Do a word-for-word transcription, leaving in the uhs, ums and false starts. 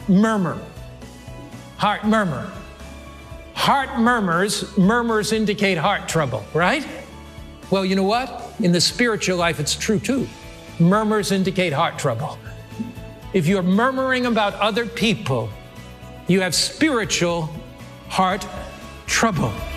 murmur. Heart murmur. Heart murmurs, murmurs indicate heart trouble, right? Well, you know what? In the spiritual life, it's true too. Murmurs indicate heart trouble. If you're murmuring about other people, you have spiritual heart trouble.